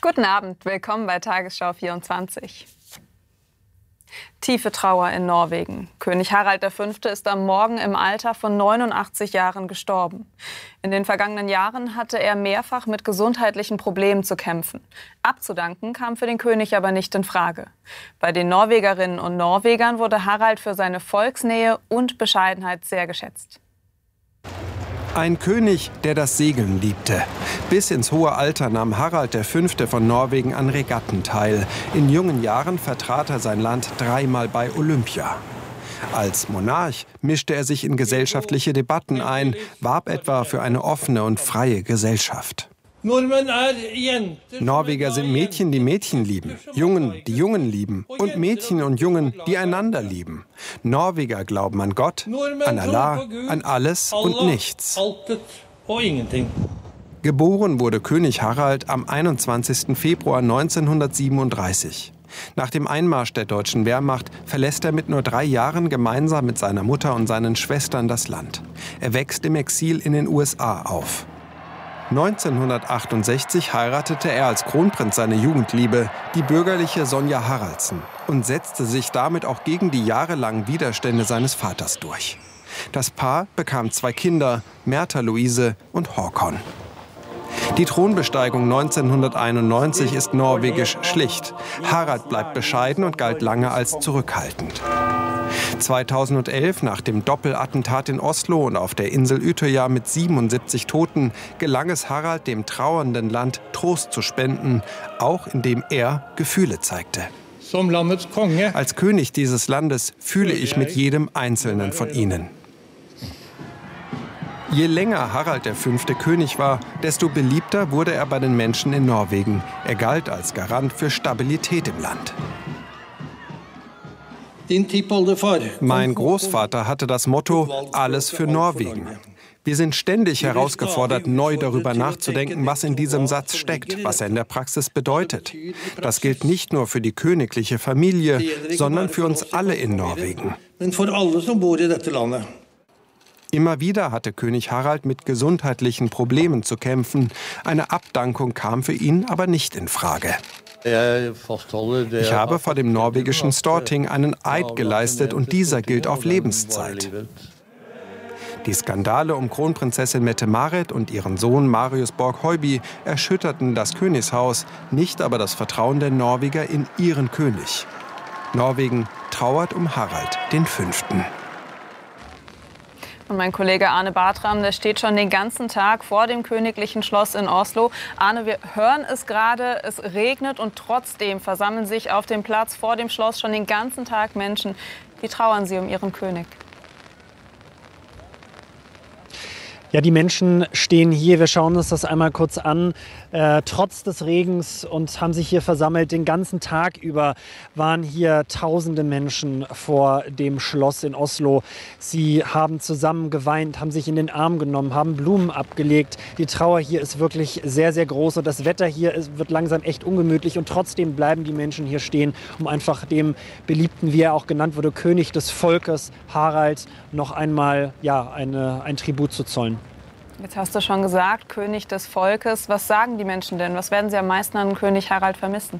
Guten Abend, willkommen bei Tagesschau 24. Tiefe Trauer in Norwegen. König Harald V. ist am Morgen im Alter von 89 Jahren gestorben. In den vergangenen Jahren hatte er mehrfach mit gesundheitlichen Problemen zu kämpfen. Abzudanken kam für den König aber nicht in Frage. Bei den Norwegerinnen und Norwegern wurde Harald für seine Volksnähe und Bescheidenheit sehr geschätzt. Ein König, der das Segeln liebte. Bis ins hohe Alter nahm Harald V. von Norwegen an Regatten teil. In jungen Jahren vertrat er sein Land dreimal bei Olympia. Als Monarch mischte er sich in gesellschaftliche Debatten ein, warb etwa für eine offene und freie Gesellschaft. Norweger sind Mädchen, die Mädchen lieben, Jungen, die Jungen lieben und Mädchen und Jungen, die einander lieben. Norweger glauben an Gott, an Allah, an alles und nichts. Geboren wurde König Harald am 21. Februar 1937. Nach dem Einmarsch der deutschen Wehrmacht verlässt er mit nur 3 Jahren gemeinsam mit seiner Mutter und seinen Schwestern das Land. Er wächst im Exil in den USA auf. 1968 heiratete er als Kronprinz seine Jugendliebe, die bürgerliche Sonja Haraldsen, und setzte sich damit auch gegen die jahrelangen Widerstände seines Vaters durch. Das Paar bekam 2 Kinder, Märtha Louise und Håkon. Die Thronbesteigung 1991 ist norwegisch schlicht. Harald bleibt bescheiden und galt lange als zurückhaltend. 2011, nach dem Doppelattentat in Oslo und auf der Insel Utøya mit 77 Toten, gelang es Harald, dem trauernden Land Trost zu spenden, auch indem er Gefühle zeigte. Als König dieses Landes fühle ich mit jedem Einzelnen von ihnen. Je länger Harald V. König war, desto beliebter wurde er bei den Menschen in Norwegen. Er galt als Garant für Stabilität im Land. Mein Großvater hatte das Motto, alles für Norwegen. Wir sind ständig herausgefordert, neu darüber nachzudenken, was in diesem Satz steckt, was er in der Praxis bedeutet. Das gilt nicht nur für die königliche Familie, sondern für uns alle in Norwegen. Immer wieder hatte König Harald mit gesundheitlichen Problemen zu kämpfen. Eine Abdankung kam für ihn aber nicht in Frage. Ich habe vor dem norwegischen Storting einen Eid geleistet und dieser gilt auf Lebenszeit. Die Skandale um Kronprinzessin Mette-Marit und ihren Sohn Marius Borg-Høiby erschütterten das Königshaus, nicht aber das Vertrauen der Norweger in ihren König. Norwegen trauert um Harald V. Und mein Kollege Arne Bartram, der steht schon den ganzen Tag vor dem königlichen Schloss in Oslo. Arne, wir hören es gerade, es regnet und trotzdem versammeln sich auf dem Platz vor dem Schloss schon den ganzen Tag Menschen. Wie trauern sie um ihren König? Ja, die Menschen stehen hier, wir schauen uns das einmal kurz an, trotz des Regens und haben sich hier versammelt. Den ganzen Tag über waren hier tausende Menschen vor dem Schloss in Oslo. Sie haben zusammen geweint, haben sich in den Arm genommen, haben Blumen abgelegt. Die Trauer hier ist wirklich sehr, sehr groß und das Wetter hier wird langsam echt ungemütlich und trotzdem bleiben die Menschen hier stehen, um einfach dem beliebten, wie er auch genannt wurde, König des Volkes, Harald, noch einmal ein Tribut zu zollen. Jetzt hast du schon gesagt, König des Volkes. Was sagen die Menschen denn? Was werden sie am meisten an König Harald vermissen?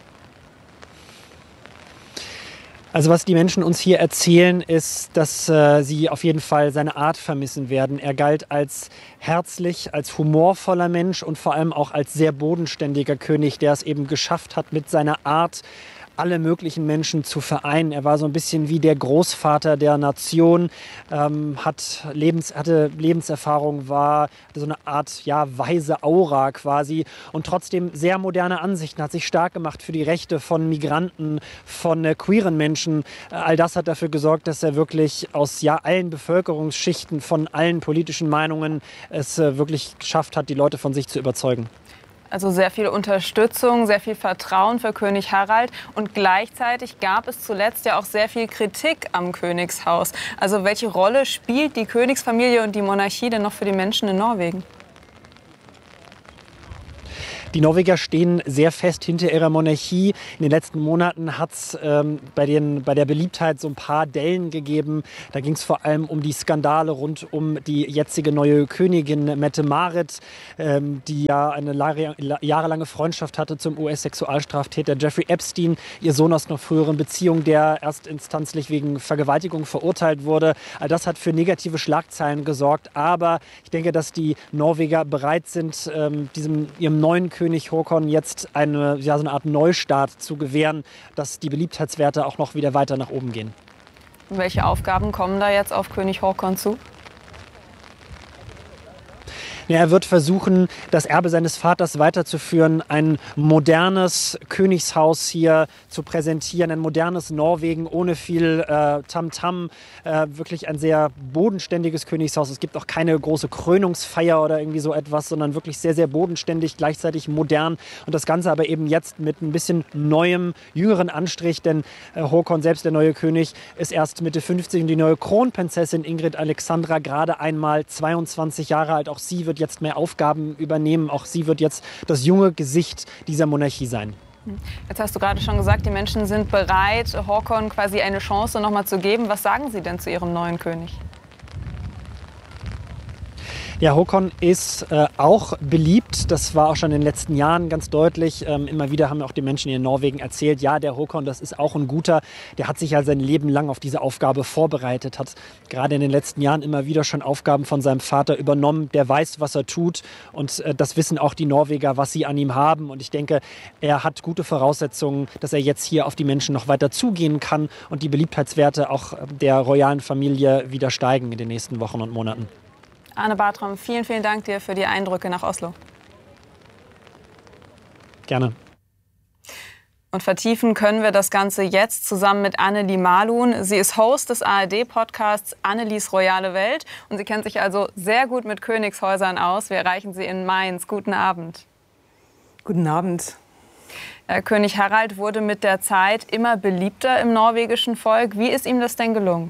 Also was die Menschen uns hier erzählen, ist, dass sie auf jeden Fall seine Art vermissen werden. Er galt als herzlich, als humorvoller Mensch und vor allem auch als sehr bodenständiger König, der es eben geschafft hat, mit seiner Art alle möglichen Menschen zu vereinen. Er war so ein bisschen wie der Großvater der Nation, hatte Lebenserfahrung, hatte so eine Art weise Aura quasi und trotzdem sehr moderne Ansichten, hat sich stark gemacht für die Rechte von Migranten, von queeren Menschen. All das hat dafür gesorgt, dass er wirklich aus allen Bevölkerungsschichten, von allen politischen Meinungen es wirklich geschafft hat, die Leute von sich zu überzeugen. Also sehr viel Unterstützung, sehr viel Vertrauen für König Harald. Und gleichzeitig gab es zuletzt ja auch sehr viel Kritik am Königshaus. Also welche Rolle spielt die Königsfamilie und die Monarchie denn noch für die Menschen in Norwegen? Die Norweger stehen sehr fest hinter ihrer Monarchie. In den letzten Monaten hat es bei der Beliebtheit so ein paar Dellen gegeben. Da ging es vor allem um die Skandale rund um die jetzige neue Königin Mette-Marit, die ja eine jahrelange Freundschaft hatte zum US-Sexualstraftäter Jeffrey Epstein. Ihr Sohn aus einer früheren Beziehung, der erstinstanzlich wegen Vergewaltigung verurteilt wurde. All das hat für negative Schlagzeilen gesorgt. Aber ich denke, dass die Norweger bereit sind, ihrem neuen König Håkon jetzt so eine Art Neustart zu gewähren, dass die Beliebtheitswerte auch noch wieder weiter nach oben gehen. Welche Aufgaben kommen da jetzt auf König Håkon zu? Ja, er wird versuchen, das Erbe seines Vaters weiterzuführen, ein modernes Königshaus hier zu präsentieren, ein modernes Norwegen ohne viel Tamtam, wirklich ein sehr bodenständiges Königshaus. Es gibt auch keine große Krönungsfeier oder irgendwie so etwas, sondern wirklich sehr, sehr bodenständig, gleichzeitig modern und das Ganze aber eben jetzt mit ein bisschen neuem, jüngeren Anstrich, denn Håkon selbst, der neue König, ist erst Mitte 50 und die neue Kronprinzessin Ingrid Alexandra gerade einmal 22 Jahre alt. Auch sie wird jetzt mehr Aufgaben übernehmen. Auch sie wird jetzt das junge Gesicht dieser Monarchie sein. Jetzt hast du gerade schon gesagt, die Menschen sind bereit, Håkon quasi eine Chance noch mal zu geben. Was sagen Sie denn zu Ihrem neuen König? Ja, Håkon ist auch beliebt. Das war auch schon in den letzten Jahren ganz deutlich. Immer wieder haben auch die Menschen hier in Norwegen erzählt, ja, der Håkon, das ist auch ein guter. Der hat sich ja sein Leben lang auf diese Aufgabe vorbereitet, hat gerade in den letzten Jahren immer wieder schon Aufgaben von seinem Vater übernommen. Der weiß, was er tut und das wissen auch die Norweger, was sie an ihm haben. Und ich denke, er hat gute Voraussetzungen, dass er jetzt hier auf die Menschen noch weiter zugehen kann und die Beliebtheitswerte auch der royalen Familie wieder steigen in den nächsten Wochen und Monaten. Arne Bartram, vielen, vielen Dank dir für die Eindrücke nach Oslo. Gerne. Und vertiefen können wir das Ganze jetzt zusammen mit Annelie Malun. Sie ist Host des ARD-Podcasts Annelies Royale Welt und sie kennt sich also sehr gut mit Königshäusern aus. Wir erreichen sie in Mainz. Guten Abend. Guten Abend. König Harald wurde mit der Zeit immer beliebter im norwegischen Volk. Wie ist ihm das denn gelungen?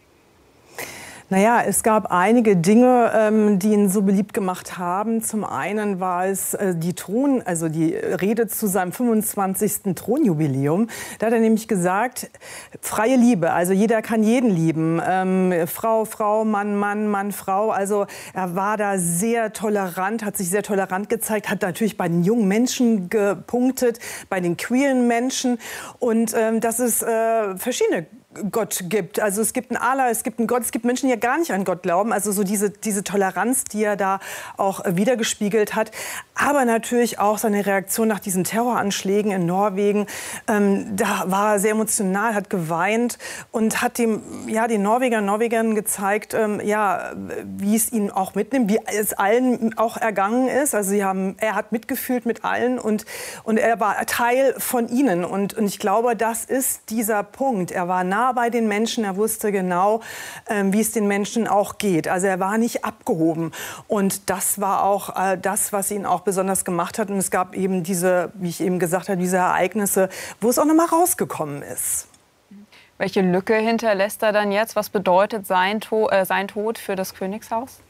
Naja, es gab einige Dinge, die ihn so beliebt gemacht haben. Zum einen war es die Rede zu seinem 25. Thronjubiläum. Da hat er nämlich gesagt, freie Liebe, also jeder kann jeden lieben. Frau, Frau, Mann, Mann, Mann, Frau. Also er war da sehr tolerant, hat sich sehr tolerant gezeigt, hat natürlich bei den jungen Menschen gepunktet, bei den queeren Menschen. Und dass es verschiedene Gott gibt. Also es gibt einen Allah, es gibt einen Gott, es gibt Menschen, die ja gar nicht an Gott glauben. Also so diese Toleranz, die er da auch wiedergespiegelt hat. Aber natürlich auch seine Reaktion nach diesen Terroranschlägen in Norwegen. Da war er sehr emotional, hat geweint und hat den Norwegern gezeigt, wie es ihnen auch mitnimmt, wie es allen auch ergangen ist. Also er hat mitgefühlt mit allen und er war Teil von ihnen. Und ich glaube, das ist dieser Punkt. Er war nah bei den Menschen, er wusste genau, wie es den Menschen auch geht. Also er war nicht abgehoben. Und das war auch das, was ihn auch besonders gemacht hat. Und es gab eben diese, wie ich eben gesagt habe, diese Ereignisse, wo es auch noch mal rausgekommen ist. Welche Lücke hinterlässt er dann jetzt? Was bedeutet sein Tod für das Königshaus?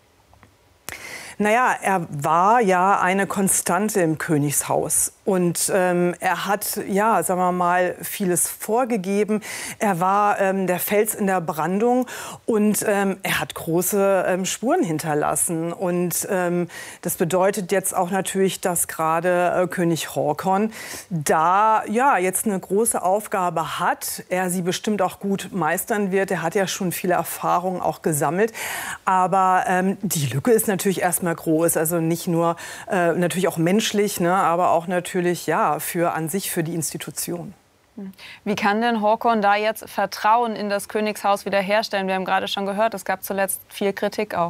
Naja, er war ja eine Konstante im Königshaus. Und er hat, ja, sagen wir mal, vieles vorgegeben. Er war der Fels in der Brandung und er hat große Spuren hinterlassen. Und das bedeutet jetzt auch natürlich, dass gerade König Håkon da ja jetzt eine große Aufgabe hat. Er sie bestimmt auch gut meistern wird. Er hat ja schon viele Erfahrungen auch gesammelt. Aber die Lücke ist natürlich erstmal groß. Also nicht nur natürlich auch menschlich, ne, aber auch natürlich ja, für die Institution. Wie kann denn Håkon da jetzt Vertrauen in das Königshaus wiederherstellen? Wir haben gerade schon gehört, es gab zuletzt viel Kritik auch.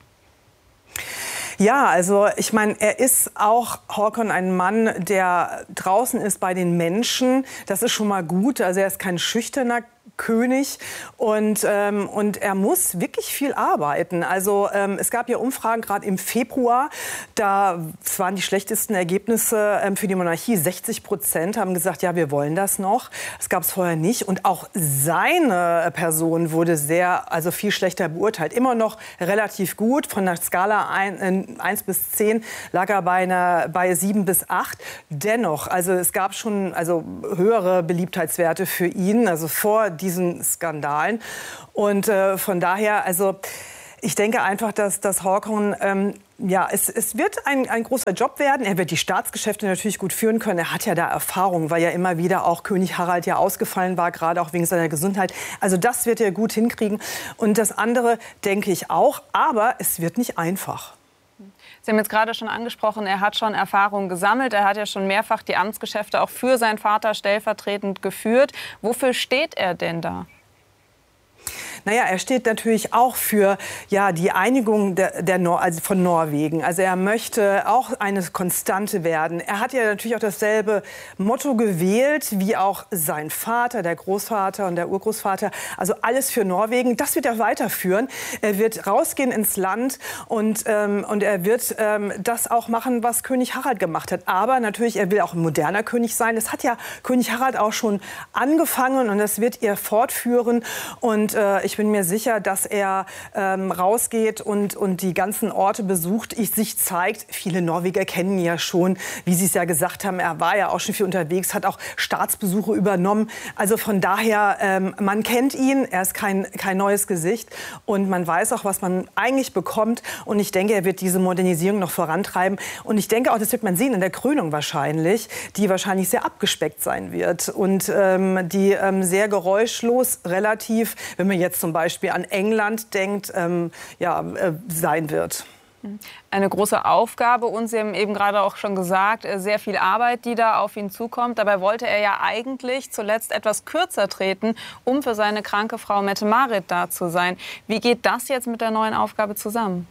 Ja, also ich meine, er ist auch, Håkon, ein Mann, der draußen ist bei den Menschen. Das ist schon mal gut. Also er ist kein schüchterner König und er muss wirklich viel arbeiten. Also es gab ja Umfragen gerade im Februar, da waren die schlechtesten Ergebnisse für die Monarchie. 60% haben gesagt, ja, wir wollen das noch. Das gab es vorher nicht. Und auch seine Person wurde viel schlechter beurteilt. Immer noch relativ gut. Von der Skala 1 bis 10 lag er bei 7 bis 8. Dennoch, also es gab schon höhere Beliebtheitswerte für ihn, also vor diesen Skandalen. Und von daher, ich denke einfach, dass Haakon, es wird ein großer Job werden. Er wird die Staatsgeschäfte natürlich gut führen können. Er hat ja da Erfahrung, weil ja immer wieder auch König Harald ja ausgefallen war, gerade auch wegen seiner Gesundheit. Also das wird er gut hinkriegen. Und das andere denke ich auch, aber es wird nicht einfach. Sie haben jetzt gerade schon angesprochen, er hat schon Erfahrung gesammelt. Er hat ja schon mehrfach die Amtsgeschäfte auch für seinen Vater stellvertretend geführt. Wofür steht er denn da? Naja, er steht natürlich auch für die Einigung von Norwegen. Also er möchte auch eine Konstante werden. Er hat ja natürlich auch dasselbe Motto gewählt wie auch sein Vater, der Großvater und der Urgroßvater. Also alles für Norwegen. Das wird er weiterführen. Er wird rausgehen ins Land und er wird das auch machen, was König Harald gemacht hat. Aber natürlich, er will auch ein moderner König sein. Das hat ja König Harald auch schon angefangen und das wird er fortführen. Und ich bin mir sicher, dass er rausgeht und die ganzen Orte besucht, sich zeigt. Viele Norweger kennen ihn ja schon, wie Sie es ja gesagt haben. Er war ja auch schon viel unterwegs, hat auch Staatsbesuche übernommen. Also von daher, man kennt ihn. Er ist kein neues Gesicht. Und man weiß auch, was man eigentlich bekommt. Und ich denke, er wird diese Modernisierung noch vorantreiben. Und ich denke auch, das wird man sehen in der Krönung wahrscheinlich, die wahrscheinlich sehr abgespeckt sein wird. Und die sehr geräuschlos relativ, wenn man jetzt zum Beispiel an England denkt, sein wird. Eine große Aufgabe und Sie haben eben gerade auch schon gesagt, sehr viel Arbeit, die da auf ihn zukommt. Dabei wollte er ja eigentlich zuletzt etwas kürzer treten, um für seine kranke Frau Mette-Marit da zu sein. Wie geht das jetzt mit der neuen Aufgabe zusammen?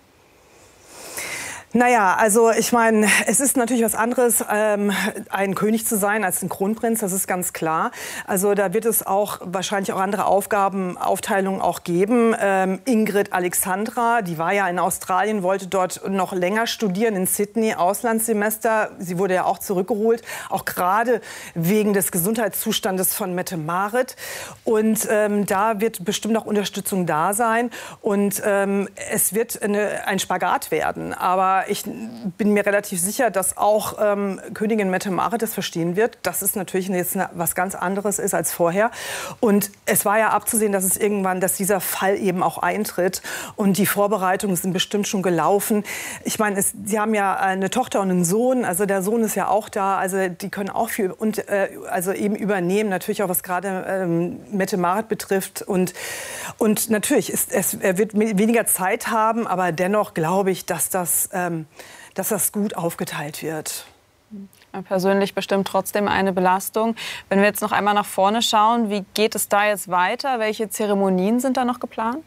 Naja, also ich meine, es ist natürlich was anderes, ein König zu sein als ein Kronprinz, das ist ganz klar. Also da wird es auch wahrscheinlich auch andere Aufteilungen auch geben. Ingrid Alexandra, die war ja in Australien, wollte dort noch länger studieren, in Sydney, Auslandssemester. Sie wurde ja auch zurückgeholt, auch gerade wegen des Gesundheitszustandes von Mette-Marit. Und da wird bestimmt auch Unterstützung da sein. Und es wird ein Spagat werden. Aber ich bin mir relativ sicher, dass auch Königin Mette-Marit das verstehen wird, dass es natürlich jetzt was ganz anderes ist als vorher. Und es war ja abzusehen, dass dass dieser Fall eben auch eintritt. Und die Vorbereitungen sind bestimmt schon gelaufen. Ich meine, Sie haben ja eine Tochter und einen Sohn. Also der Sohn ist ja auch da. Also die können auch viel eben übernehmen. Natürlich auch was gerade Mette-Marit betrifft. Und natürlich er wird weniger Zeit haben, aber dennoch glaube ich, dass das gut aufgeteilt wird. Persönlich bestimmt trotzdem eine Belastung. Wenn wir jetzt noch einmal nach vorne schauen, wie geht es da jetzt weiter? Welche Zeremonien sind da noch geplant?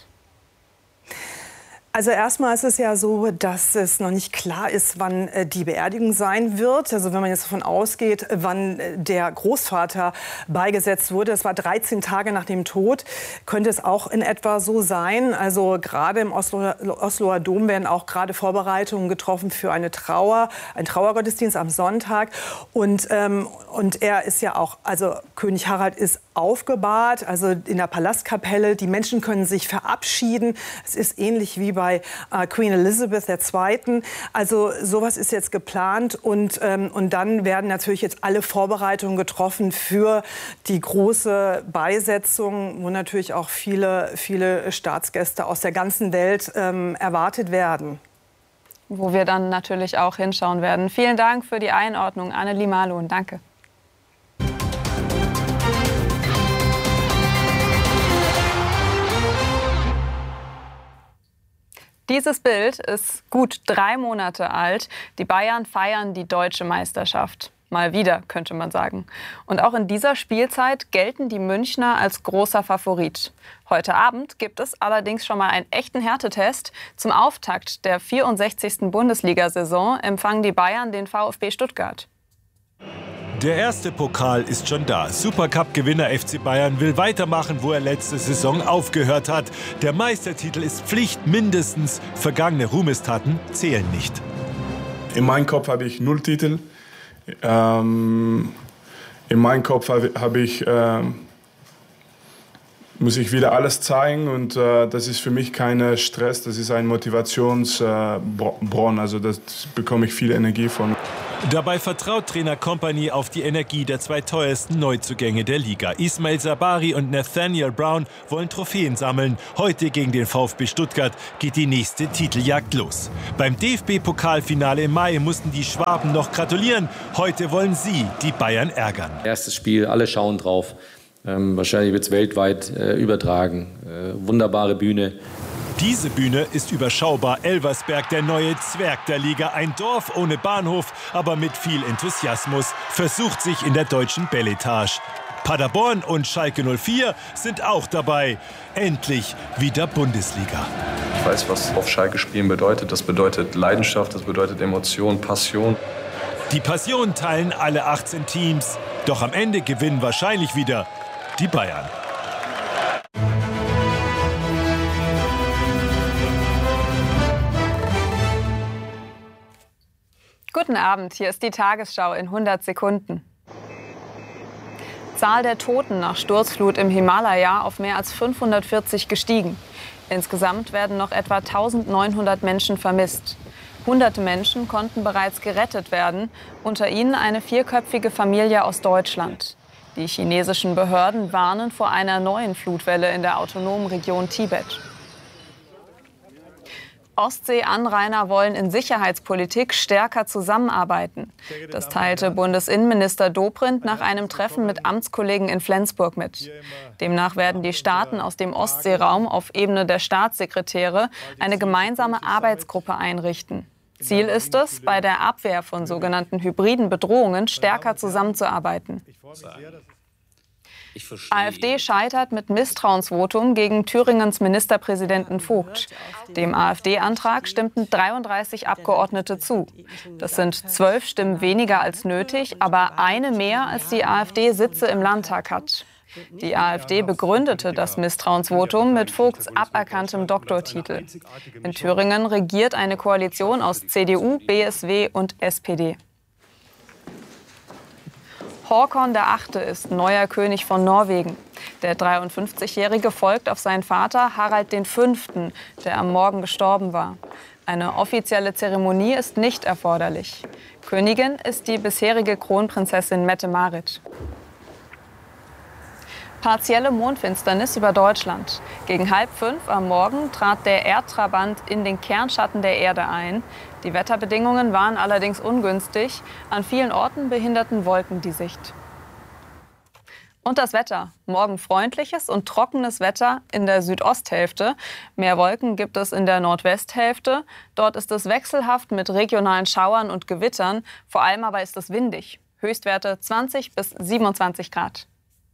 Also erstmal ist es ja so, dass es noch nicht klar ist, wann die Beerdigung sein wird. Also wenn man jetzt davon ausgeht, wann der Großvater beigesetzt wurde, das war 13 Tage nach dem Tod, könnte es auch in etwa so sein. Also gerade im Osloer Dom werden auch gerade Vorbereitungen getroffen für ein Trauergottesdienst am Sonntag. Und er ist ja auch, also König Harald ist aufgebahrt, also in der Palastkapelle. Die Menschen können sich verabschieden. Es ist ähnlich wie bei Queen Elizabeth II. Also sowas ist jetzt geplant und dann werden natürlich jetzt alle Vorbereitungen getroffen für die große Beisetzung, wo natürlich auch viele Staatsgäste aus der ganzen Welt erwartet werden. Wo wir dann natürlich auch hinschauen werden. Vielen Dank für die Einordnung, Annelie Marlohn. Danke. Dieses Bild ist gut 3 Monate alt. Die Bayern feiern die deutsche Meisterschaft. Mal wieder, könnte man sagen. Und auch in dieser Spielzeit gelten die Münchner als großer Favorit. Heute Abend gibt es allerdings schon mal einen echten Härtetest. Zum Auftakt der 64. Bundesliga-Saison empfangen die Bayern den VfB Stuttgart. Der erste Pokal ist schon da. Supercup-Gewinner FC Bayern will weitermachen, wo er letzte Saison aufgehört hat. Der Meistertitel ist Pflicht mindestens. Vergangene Ruhmestaten zählen nicht. In meinem Kopf habe ich 0 Titel. In meinem Kopf muss ich wieder alles zeigen und das ist für mich kein Stress, das ist ein Motivationsbronn, also das bekomme ich viel Energie von. Dabei vertraut Trainer Kompany auf die Energie der 2 teuersten Neuzugänge der Liga. Ismail Sabari und Nathaniel Brown wollen Trophäen sammeln. Heute gegen den VfB Stuttgart geht die nächste Titeljagd los. Beim DFB-Pokalfinale im Mai mussten die Schwaben noch gratulieren. Heute wollen sie die Bayern ärgern. Erstes Spiel, alle schauen drauf. Wahrscheinlich wird es weltweit übertragen. Wunderbare Bühne. Diese Bühne ist überschaubar. Elversberg, der neue Zwerg der Liga. Ein Dorf ohne Bahnhof, aber mit viel Enthusiasmus. Versucht sich in der deutschen Belletage. Paderborn und Schalke 04 sind auch dabei. Endlich wieder Bundesliga. Ich weiß, was auf Schalke spielen bedeutet. Das bedeutet Leidenschaft, das bedeutet Emotion, Passion. Die Passion teilen alle 18 Teams. Doch am Ende gewinnen wahrscheinlich wieder die Bayern. Guten Abend, hier ist die Tagesschau in 100 Sekunden. Zahl der Toten nach Sturzflut im Himalaya auf mehr als 540 gestiegen. Insgesamt werden noch etwa 1900 Menschen vermisst. Hunderte Menschen konnten bereits gerettet werden, unter ihnen eine 4-köpfige Familie aus Deutschland. Die chinesischen Behörden warnen vor einer neuen Flutwelle in der autonomen Region Tibet. Ostsee-Anrainer wollen in Sicherheitspolitik stärker zusammenarbeiten. Das teilte Bundesinnenminister Dobrindt nach einem Treffen mit Amtskollegen in Flensburg mit. Demnach werden die Staaten aus dem Ostseeraum auf Ebene der Staatssekretäre eine gemeinsame Arbeitsgruppe einrichten. Ziel ist es, bei der Abwehr von sogenannten hybriden Bedrohungen stärker zusammenzuarbeiten. AfD scheitert mit Misstrauensvotum gegen Thüringens Ministerpräsidenten Vogt. Dem AfD-Antrag stimmten 33 Abgeordnete zu. Das sind 12 Stimmen weniger als nötig, aber eine mehr, als die AfD Sitze im Landtag hat. Die AfD begründete das Misstrauensvotum mit Vogts aberkanntem Doktortitel. In Thüringen regiert eine Koalition aus CDU, BSW und SPD. Håkon VIII. Ist neuer König von Norwegen. Der 53-Jährige folgt auf seinen Vater Harald V., der am Morgen gestorben war. Eine offizielle Zeremonie ist nicht erforderlich. Königin ist die bisherige Kronprinzessin Mette-Marit. Partielle Mondfinsternis über Deutschland. Gegen 4:30 am Morgen trat der Erdtrabant in den Kernschatten der Erde ein. Die Wetterbedingungen waren allerdings ungünstig. An vielen Orten behinderten Wolken die Sicht. Und das Wetter. Morgen freundliches und trockenes Wetter in der Südosthälfte. Mehr Wolken gibt es in der Nordwesthälfte. Dort ist es wechselhaft mit regionalen Schauern und Gewittern. Vor allem aber ist es windig. Höchstwerte 20 bis 27 Grad.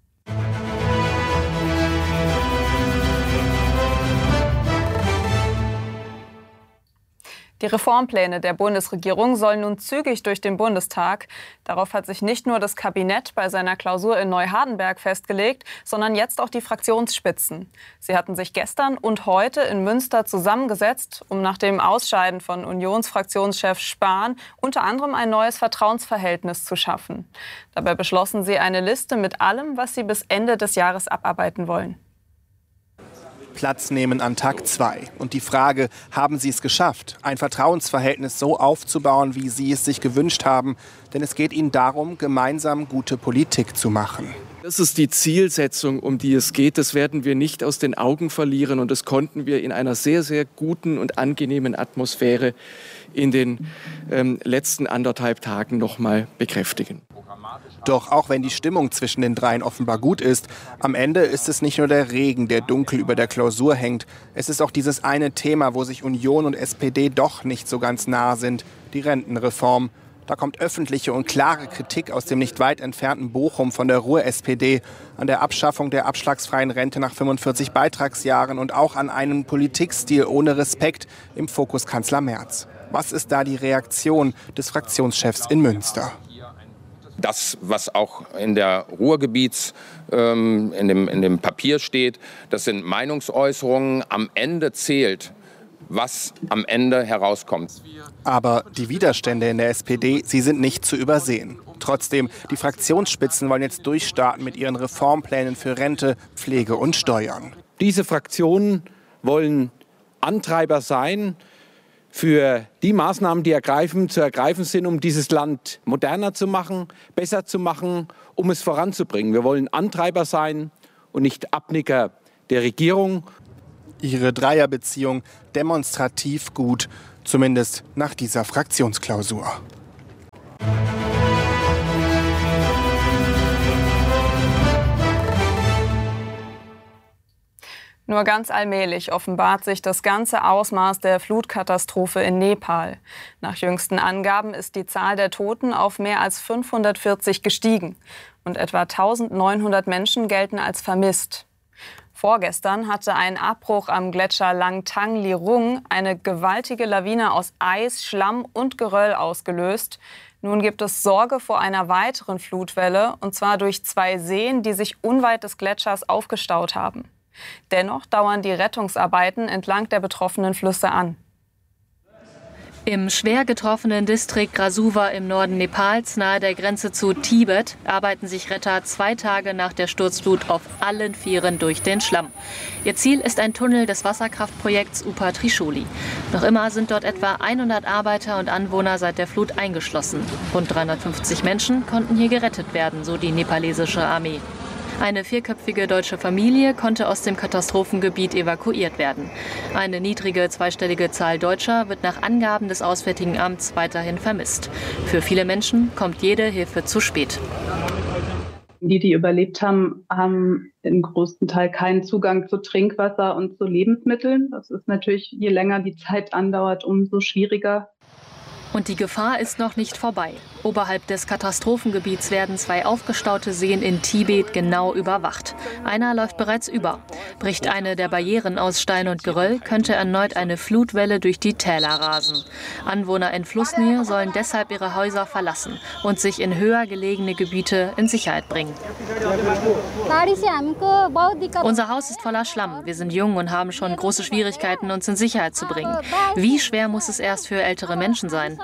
Die Reformpläne der Bundesregierung sollen nun zügig durch den Bundestag. Darauf hat sich nicht nur das Kabinett bei seiner Klausur in Neuhardenberg festgelegt, sondern jetzt auch die Fraktionsspitzen. Sie hatten sich gestern und heute in Münster zusammengesetzt, um nach dem Ausscheiden von Unionsfraktionschef Spahn unter anderem ein neues Vertrauensverhältnis zu schaffen. Dabei beschlossen sie eine Liste mit allem, was sie bis Ende des Jahres abarbeiten wollen. Platz nehmen an Tag 2. Und die Frage, haben Sie es geschafft, ein Vertrauensverhältnis so aufzubauen, wie Sie es sich gewünscht haben? Denn es geht Ihnen darum, gemeinsam gute Politik zu machen. Das ist die Zielsetzung, um die es geht. Das werden wir nicht aus den Augen verlieren. Und das konnten wir in einer sehr, sehr guten und angenehmen Atmosphäre in den letzten 1,5 Tagen noch mal bekräftigen. Doch auch wenn die Stimmung zwischen den dreien offenbar gut ist, am Ende ist es nicht nur der Regen, der dunkel über der Klausur hängt. Es ist auch dieses eine Thema, wo sich Union und SPD doch nicht so ganz nah sind, die Rentenreform. Da kommt öffentliche und klare Kritik aus dem nicht weit entfernten Bochum von der Ruhr-SPD an der Abschaffung der abschlagsfreien Rente nach 45 Beitragsjahren und auch an einem Politikstil ohne Respekt im Fokus Kanzler Merz. Was ist da die Reaktion des Fraktionschefs in Münster? Das, was auch in der Ruhrgebiets, in dem Papier steht, das sind Meinungsäußerungen. Am Ende zählt, was am Ende herauskommt. Aber die Widerstände in der SPD, sie sind nicht zu übersehen. Trotzdem, die Fraktionsspitzen wollen jetzt durchstarten mit ihren Reformplänen für Rente, Pflege und Steuern. Diese Fraktionen wollen Antreiber sein für die Maßnahmen, die zu ergreifen sind, um dieses Land moderner zu machen, besser zu machen, um es voranzubringen. Wir wollen Antreiber sein und nicht Abnicker der Regierung. Ihre Dreierbeziehung demonstrativ gut, zumindest nach dieser Fraktionsklausur. Nur ganz allmählich offenbart sich das ganze Ausmaß der Flutkatastrophe in Nepal. Nach jüngsten Angaben ist die Zahl der Toten auf mehr als 540 gestiegen und etwa 1900 Menschen gelten als vermisst. Vorgestern hatte ein Abbruch am Gletscher Langtang Lirung eine gewaltige Lawine aus Eis, Schlamm und Geröll ausgelöst. Nun gibt es Sorge vor einer weiteren Flutwelle, und zwar durch 2 Seen, die sich unweit des Gletschers aufgestaut haben. Dennoch dauern die Rettungsarbeiten entlang der betroffenen Flüsse an. Im schwer getroffenen Distrikt Rasuwa im Norden Nepals, nahe der Grenze zu Tibet, arbeiten sich Retter 2 Tage nach der Sturzflut auf allen 4 durch den Schlamm. Ihr Ziel ist ein Tunnel des Wasserkraftprojekts Upa Trishuli. Noch immer sind dort etwa 100 Arbeiter und Anwohner seit der Flut eingeschlossen. Rund 350 Menschen konnten hier gerettet werden, so die nepalesische Armee. Eine 4-köpfige deutsche Familie konnte aus dem Katastrophengebiet evakuiert werden. Eine niedrige zweistellige Zahl Deutscher wird nach Angaben des Auswärtigen Amts weiterhin vermisst. Für viele Menschen kommt jede Hilfe zu spät. Die überlebt haben, haben im größten Teil keinen Zugang zu Trinkwasser und zu Lebensmitteln. Das ist natürlich, je länger die Zeit andauert, umso schwieriger. Und die Gefahr ist noch nicht vorbei. Oberhalb des Katastrophengebiets werden 2 aufgestaute Seen in Tibet genau überwacht. Einer läuft bereits über. Bricht eine der Barrieren aus Stein und Geröll, könnte erneut eine Flutwelle durch die Täler rasen. Anwohner in Flussnähe sollen deshalb ihre Häuser verlassen und sich in höher gelegene Gebiete in Sicherheit bringen. Unser Haus ist voller Schlamm. Wir sind jung und haben schon große Schwierigkeiten, uns in Sicherheit zu bringen. Wie schwer muss es erst für ältere Menschen sein?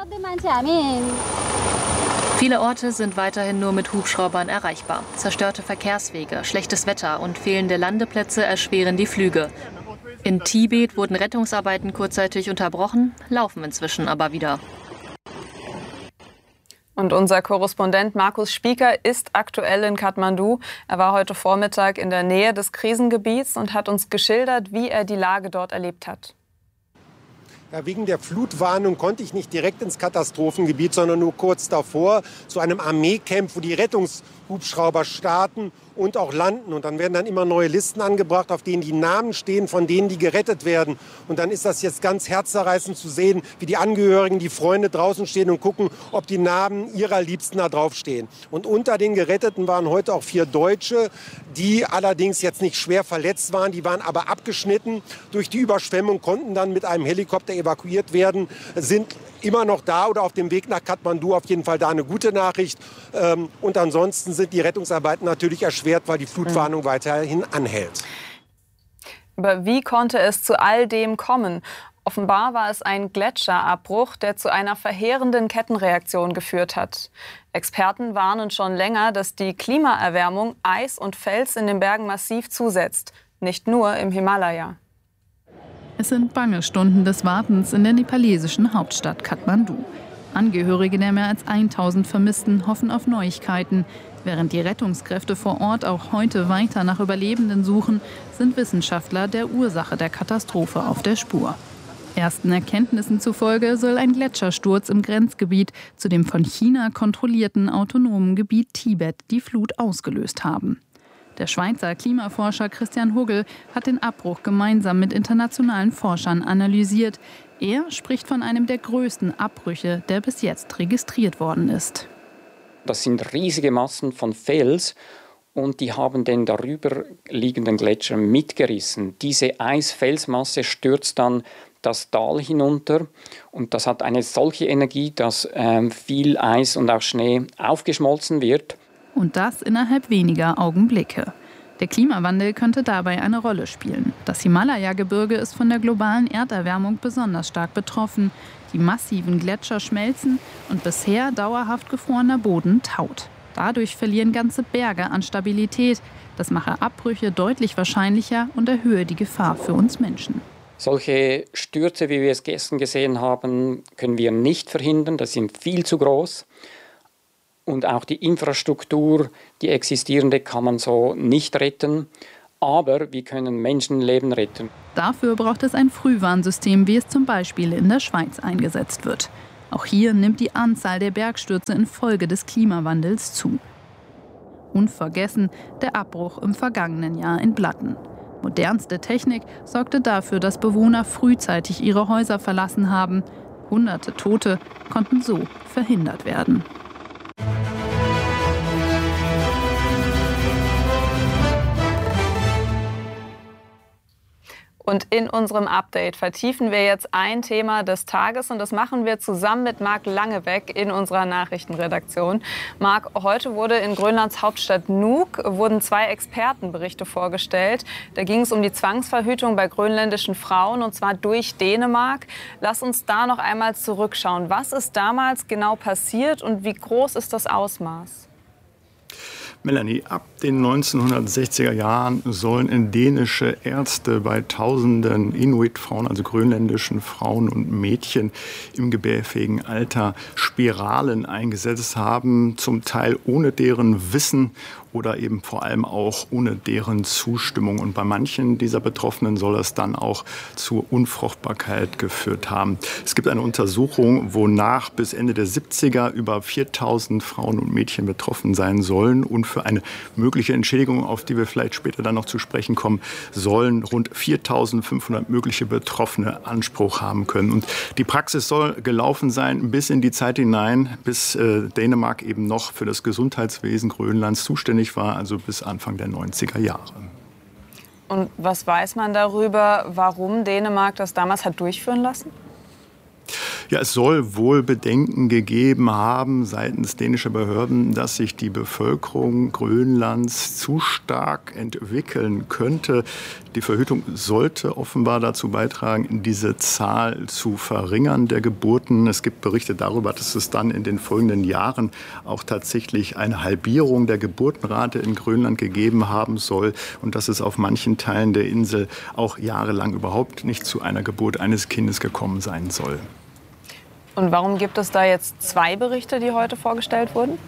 Viele Orte sind weiterhin nur mit Hubschraubern erreichbar. Zerstörte Verkehrswege, schlechtes Wetter und fehlende Landeplätze erschweren die Flüge. In Tibet wurden Rettungsarbeiten kurzzeitig unterbrochen, laufen inzwischen aber wieder. Und unser Korrespondent Markus Spieker ist aktuell in Kathmandu. Er war heute Vormittag in der Nähe des Krisengebiets und hat uns geschildert, wie er die Lage dort erlebt hat. Ja, wegen der Flutwarnung konnte ich nicht direkt ins Katastrophengebiet, sondern nur kurz davor zu einem Armeecamp, wo die Rettungshubschrauber starten und auch landen. Und dann werden dann immer neue Listen angebracht, auf denen die Namen stehen von denen, die gerettet werden. Und dann ist das jetzt ganz herzzerreißend zu sehen, wie die Angehörigen, die Freunde draußen stehen und gucken, ob die Namen ihrer Liebsten da draufstehen. Und unter den Geretteten waren heute auch 4 Deutsche, die allerdings jetzt nicht schwer verletzt waren. Die waren aber abgeschnitten durch die Überschwemmung, konnten dann mit einem Helikopter evakuiert werden, sind immer noch da oder auf dem Weg nach Kathmandu. Auf jeden Fall da eine gute Nachricht. Und ansonsten sind die Rettungsarbeiten natürlich erschwert, weil die Flutwarnung weiterhin anhält. Aber wie konnte es zu all dem kommen? Offenbar war es ein Gletscherabbruch, der zu einer verheerenden Kettenreaktion geführt hat. Experten warnen schon länger, dass die Klimaerwärmung Eis und Fels in den Bergen massiv zusetzt. Nicht nur im Himalaya. Es sind bange Stunden des Wartens in der nepalesischen Hauptstadt Kathmandu. Angehörige der mehr als 1000 Vermissten hoffen auf Neuigkeiten. Während die Rettungskräfte vor Ort auch heute weiter nach Überlebenden suchen, sind Wissenschaftler der Ursache der Katastrophe auf der Spur. Ersten Erkenntnissen zufolge soll ein Gletschersturz im Grenzgebiet zu dem von China kontrollierten autonomen Gebiet Tibet die Flut ausgelöst haben. Der Schweizer Klimaforscher Christian Huggel hat den Abbruch gemeinsam mit internationalen Forschern analysiert. Er spricht von einem der größten Abbrüche, der bis jetzt registriert worden ist. Das sind riesige Massen von Fels und die haben den darüber liegenden Gletscher mitgerissen. Diese Eisfelsmasse stürzt dann das Tal hinunter. Und das hat eine solche Energie, dass viel Eis und auch Schnee aufgeschmolzen wird. Und das innerhalb weniger Augenblicke. Der Klimawandel könnte dabei eine Rolle spielen. Das Himalaya-Gebirge ist von der globalen Erderwärmung besonders stark betroffen. Die massiven Gletscher schmelzen und bisher dauerhaft gefrorener Boden taut. Dadurch verlieren ganze Berge an Stabilität. Das mache Abbrüche deutlich wahrscheinlicher und erhöhe die Gefahr für uns Menschen. Solche Stürze, wie wir es gestern gesehen haben, können wir nicht verhindern. Das sind viel zu groß. Und auch die Infrastruktur, die existierende, kann man so nicht retten. Aber wir können Menschenleben retten. Dafür braucht es ein Frühwarnsystem, wie es zum Beispiel in der Schweiz eingesetzt wird. Auch hier nimmt die Anzahl der Bergstürze infolge des Klimawandels zu. Unvergessen der Abbruch im vergangenen Jahr in Blatten. Modernste Technik sorgte dafür, dass Bewohner frühzeitig ihre Häuser verlassen haben. Hunderte Tote konnten so verhindert werden. Und in unserem Update vertiefen wir jetzt ein Thema des Tages und das machen wir zusammen mit Marc Langebeck in unserer Nachrichtenredaktion. Marc, heute wurde in Grönlands Hauptstadt Nuuk wurden 2 Expertenberichte vorgestellt. Da ging es um die Zwangsverhütung bei grönländischen Frauen und zwar durch Dänemark. Lass uns da noch einmal zurückschauen. Was ist damals genau passiert und wie groß ist das Ausmaß? Melanie, ab den 1960er Jahren sollen dänische Ärzte bei tausenden Inuit-Frauen, also grönländischen Frauen und Mädchen im gebärfähigen Alter Spiralen eingesetzt haben, zum Teil ohne deren Wissen oder eben vor allem auch ohne deren Zustimmung. Und bei manchen dieser Betroffenen soll es dann auch zur Unfruchtbarkeit geführt haben. Es gibt eine Untersuchung, wonach bis Ende der 70er über 4000 Frauen und Mädchen betroffen sein sollen. Und für eine mögliche Entschädigung, auf die wir vielleicht später dann noch zu sprechen kommen, sollen rund 4500 mögliche Betroffene Anspruch haben können. Und die Praxis soll gelaufen sein bis in die Zeit hinein, bis Dänemark eben noch für das Gesundheitswesen Grönlands zuständig war, also bis Anfang der 90er Jahre. Und was weiß man darüber, warum Dänemark das damals hat durchführen lassen? Ja, es soll wohl Bedenken gegeben haben seitens dänischer Behörden, dass sich die Bevölkerung Grönlands zu stark entwickeln könnte. Die Verhütung sollte offenbar dazu beitragen, diese Zahl zu verringern der Geburten. Es gibt Berichte darüber, dass es dann in den folgenden Jahren auch tatsächlich eine Halbierung der Geburtenrate in Grönland gegeben haben soll und dass es auf manchen Teilen der Insel auch jahrelang überhaupt nicht zu einer Geburt eines Kindes gekommen sein soll. Und warum gibt es da jetzt 2 Berichte, die heute vorgestellt wurden?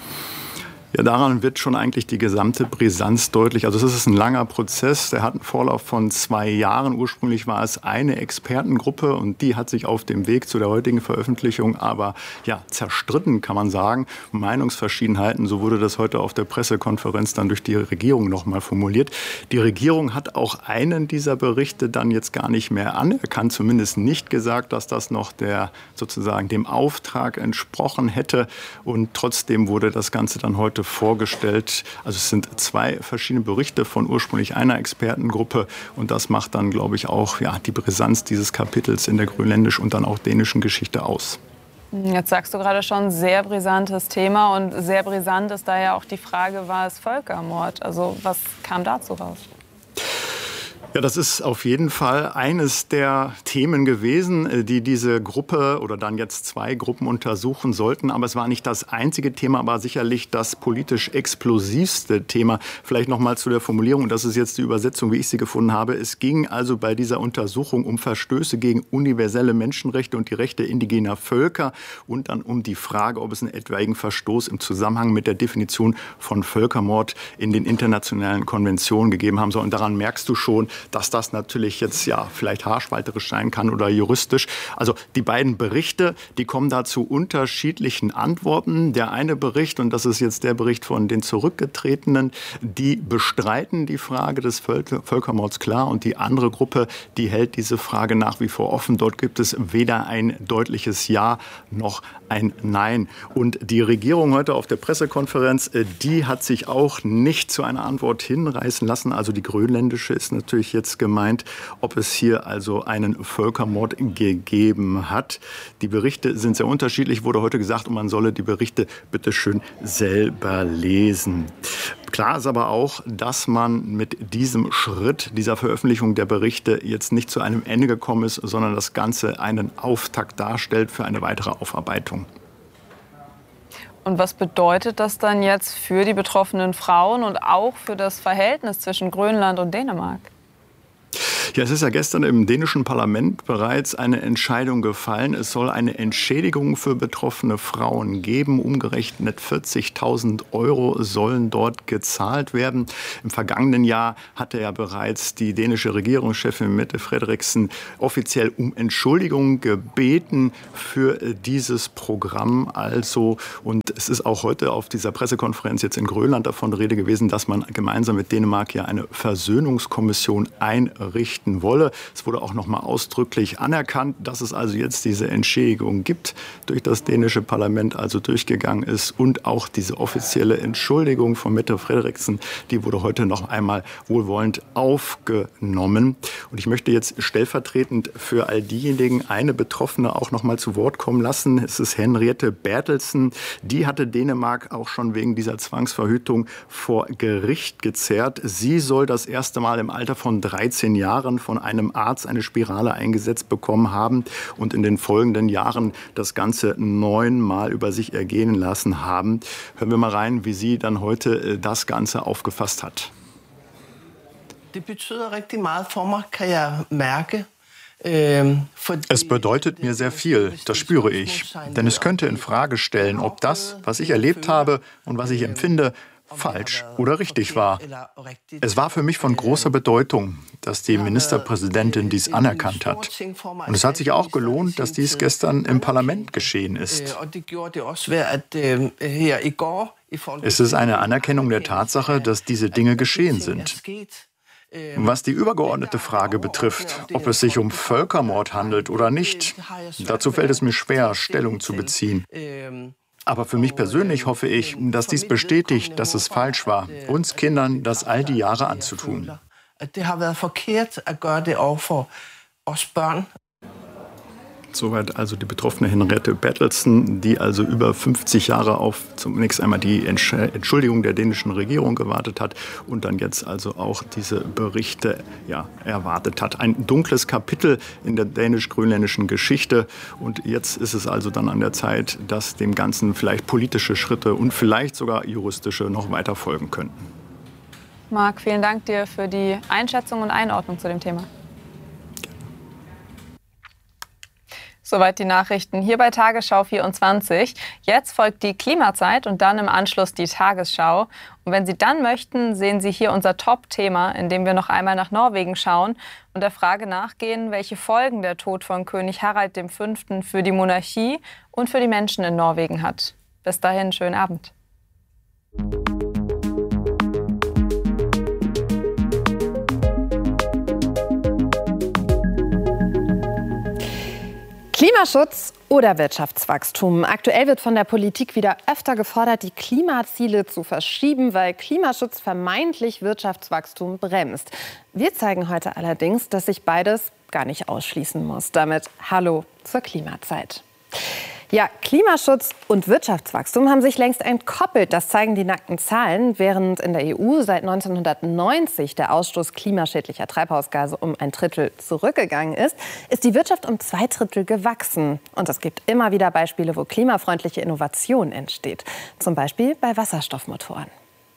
Ja, daran wird schon eigentlich die gesamte Brisanz deutlich. Also es ist ein langer Prozess, der hat einen Vorlauf von 2 Jahren. Ursprünglich war es eine Expertengruppe und die hat sich auf dem Weg zu der heutigen Veröffentlichung aber zerstritten, kann man sagen. Meinungsverschiedenheiten, so wurde das heute auf der Pressekonferenz dann durch die Regierung noch mal formuliert. Die Regierung hat auch einen dieser Berichte dann jetzt gar nicht mehr anerkannt, zumindest nicht gesagt, dass das noch sozusagen dem Auftrag entsprochen hätte. Und trotzdem wurde das Ganze dann heute vorgestellt. Also es sind 2 verschiedene Berichte von ursprünglich einer Expertengruppe und das macht dann, glaube ich, auch die Brisanz dieses Kapitels in der grönländischen und dann auch dänischen Geschichte aus. Jetzt sagst du gerade schon, sehr brisantes Thema und sehr brisant ist daher auch die Frage, war es Völkermord? Also was kam dazu raus? Ja, das ist auf jeden Fall eines der Themen gewesen, die diese Gruppe oder dann jetzt 2 Gruppen untersuchen sollten. Aber es war nicht das einzige Thema, aber sicherlich das politisch explosivste Thema. Vielleicht noch mal zu der Formulierung, das ist jetzt die Übersetzung, wie ich sie gefunden habe. Es ging also bei dieser Untersuchung um Verstöße gegen universelle Menschenrechte und die Rechte indigener Völker und dann um die Frage, ob es einen etwaigen Verstoß im Zusammenhang mit der Definition von Völkermord in den internationalen Konventionen gegeben haben soll. Und daran merkst du schon, dass das natürlich jetzt vielleicht haarspalterisch sein kann oder juristisch. Also die beiden Berichte, die kommen da zu unterschiedlichen Antworten. Der eine Bericht, und das ist jetzt der Bericht von den Zurückgetretenen, die bestreiten die Frage des Völkermords klar und die andere Gruppe, die hält diese Frage nach wie vor offen. Dort gibt es weder ein deutliches Ja noch ein Nein. Und die Regierung heute auf der Pressekonferenz, die hat sich auch nicht zu einer Antwort hinreißen lassen. Also die grönländische ist natürlich ich jetzt gemeint, ob es hier also einen Völkermord gegeben hat. Die Berichte sind sehr unterschiedlich, wurde heute gesagt, und man solle die Berichte bitte schön selber lesen. Klar ist aber auch, dass man mit diesem Schritt, dieser Veröffentlichung der Berichte jetzt nicht zu einem Ende gekommen ist, sondern das Ganze einen Auftakt darstellt für eine weitere Aufarbeitung. Und was bedeutet das dann jetzt für die betroffenen Frauen und auch für das Verhältnis zwischen Grönland und Dänemark? Ja, es ist ja gestern im dänischen Parlament bereits eine Entscheidung gefallen. Es soll eine Entschädigung für betroffene Frauen geben. Umgerechnet 40.000 € sollen dort gezahlt werden. Im vergangenen Jahr hatte ja bereits die dänische Regierungschefin Mette Frederiksen offiziell um Entschuldigung gebeten für dieses Programm. Also, und es ist auch heute auf dieser Pressekonferenz jetzt in Grönland davon Rede gewesen, dass man gemeinsam mit Dänemark ja eine Versöhnungskommission einrichten wolle. Es wurde auch noch mal ausdrücklich anerkannt, dass es also jetzt diese Entschädigung gibt, durch das dänische Parlament also durchgegangen ist, und auch diese offizielle Entschuldigung von Mette Frederiksen, die wurde heute noch einmal wohlwollend aufgenommen. Und ich möchte jetzt stellvertretend für all diejenigen eine Betroffene auch noch mal zu Wort kommen lassen. Es ist Henriette Bertelsen. Die hatte Dänemark auch schon wegen dieser Zwangsverhütung vor Gericht gezerrt. Sie soll das erste Mal im Alter von 13 Jahren von einem Arzt eine Spirale eingesetzt bekommen haben und in den folgenden Jahren das Ganze 9-mal über sich ergehen lassen haben. Hören wir mal rein, wie sie dann heute das Ganze aufgefasst hat. Es bedeutet mir sehr viel, das spüre ich. Denn es könnte in Frage stellen, ob das, was ich erlebt habe und was ich empfinde, falsch oder richtig war. Es war für mich von großer Bedeutung, dass die Ministerpräsidentin dies anerkannt hat. Und es hat sich auch gelohnt, dass dies gestern im Parlament geschehen ist. Es ist eine Anerkennung der Tatsache, dass diese Dinge geschehen sind. Was die übergeordnete Frage betrifft, ob es sich um Völkermord handelt oder nicht, dazu fällt es mir schwer, Stellung zu beziehen. Aber für mich persönlich hoffe ich, dass dies bestätigt, dass es falsch war, uns Kindern das all die Jahre anzutun. Soweit also die betroffene Henriette Bertelsen, die also über 50 Jahre auf zunächst einmal die Entschuldigung der dänischen Regierung gewartet hat und dann jetzt also auch diese Berichte erwartet hat. Ein dunkles Kapitel in der dänisch-grönländischen Geschichte. Und jetzt ist es also dann an der Zeit, dass dem Ganzen vielleicht politische Schritte und vielleicht sogar juristische noch weiter folgen könnten. Marc, vielen Dank dir für die Einschätzung und Einordnung zu dem Thema. Soweit die Nachrichten hier bei Tagesschau 24. Jetzt folgt die Klimazeit und dann im Anschluss die Tagesschau. Und wenn Sie dann möchten, sehen Sie hier unser Top-Thema, in dem wir noch einmal nach Norwegen schauen und der Frage nachgehen, welche Folgen der Tod von König Harald V. für die Monarchie und für die Menschen in Norwegen hat. Bis dahin, schönen Abend. Klimaschutz oder Wirtschaftswachstum? Aktuell wird von der Politik wieder öfter gefordert, die Klimaziele zu verschieben, weil Klimaschutz vermeintlich Wirtschaftswachstum bremst. Wir zeigen heute allerdings, dass sich beides gar nicht ausschließen muss. Damit hallo zur Klimazeit. Ja, Klimaschutz und Wirtschaftswachstum haben sich längst entkoppelt. Das zeigen die nackten Zahlen. Während in der EU seit 1990 der Ausstoß klimaschädlicher Treibhausgase um 1/3 zurückgegangen ist, ist die Wirtschaft um 2/3 gewachsen. Und es gibt immer wieder Beispiele, wo klimafreundliche Innovation entsteht. Zum Beispiel bei Wasserstoffmotoren.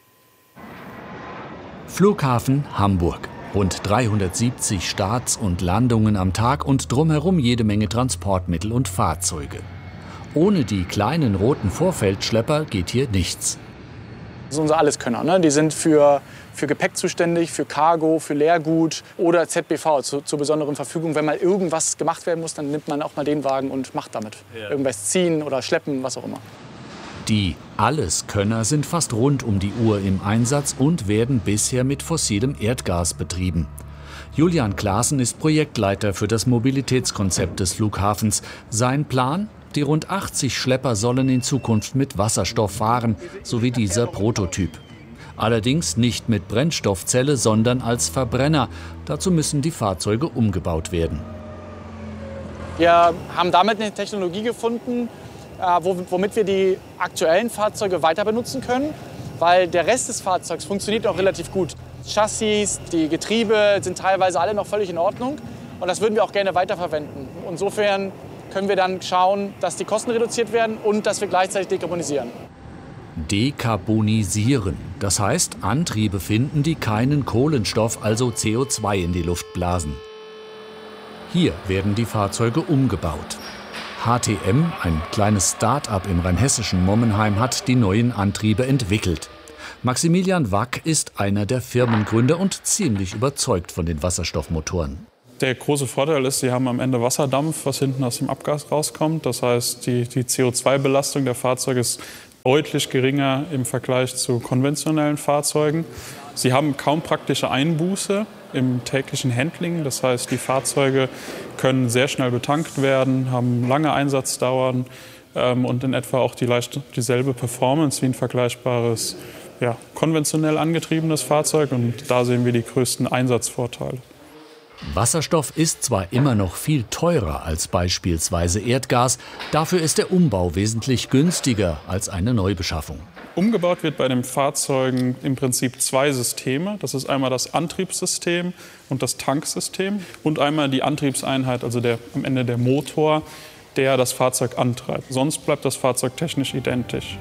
Flughafen Hamburg. Rund 370 Starts und Landungen am Tag und drumherum jede Menge Transportmittel und Fahrzeuge. Ohne die kleinen roten Vorfeldschlepper geht hier nichts. Das sind unser Alleskönner, ne? Die sind für Gepäck zuständig, für Cargo, für Leergut oder ZBV zur besonderen Verfügung. Wenn mal irgendwas gemacht werden muss, dann nimmt man auch mal den Wagen und macht damit. Ja. Irgendwas ziehen oder schleppen, was auch immer. Die Alleskönner sind fast rund um die Uhr im Einsatz und werden bisher mit fossilem Erdgas betrieben. Julian Klaassen ist Projektleiter für das Mobilitätskonzept des Flughafens. Sein Plan? Die rund 80 Schlepper sollen in Zukunft mit Wasserstoff fahren, so wie dieser Prototyp. Allerdings nicht mit Brennstoffzelle, sondern als Verbrenner. Dazu müssen die Fahrzeuge umgebaut werden. Wir haben damit eine Technologie gefunden, womit wir die aktuellen Fahrzeuge weiter benutzen können, weil der Rest des Fahrzeugs funktioniert auch relativ gut. Chassis, die Getriebe sind teilweise alle noch völlig in Ordnung und das würden wir auch gerne weiterverwenden. Insofern können wir dann schauen, dass die Kosten reduziert werden und dass wir gleichzeitig dekarbonisieren. Dekarbonisieren. Das heißt, Antriebe finden, die keinen Kohlenstoff, also CO2 in die Luft blasen. Hier werden die Fahrzeuge umgebaut. HTM, ein kleines Start-up im rheinhessischen Mommenheim, hat die neuen Antriebe entwickelt. Maximilian Wack ist einer der Firmengründer und ziemlich überzeugt von den Wasserstoffmotoren. Der große Vorteil ist, sie haben am Ende Wasserdampf, was hinten aus dem Abgas rauskommt. Das heißt, die CO2-Belastung der Fahrzeuge ist deutlich geringer im Vergleich zu konventionellen Fahrzeugen. Sie haben kaum praktische Einbuße im täglichen Handling. Das heißt, die Fahrzeuge können sehr schnell betankt werden, haben lange Einsatzdauern und in etwa auch dieselbe Performance wie ein vergleichbares, konventionell angetriebenes Fahrzeug. Und da sehen wir die größten Einsatzvorteile. Wasserstoff ist zwar immer noch viel teurer als beispielsweise Erdgas, dafür ist der Umbau wesentlich günstiger als eine Neubeschaffung. Umgebaut wird bei den Fahrzeugen im Prinzip zwei Systeme. Das ist einmal das Antriebssystem und das Tanksystem und einmal die Antriebseinheit, also am Ende der Motor, der das Fahrzeug antreibt. Sonst bleibt das Fahrzeug technisch identisch.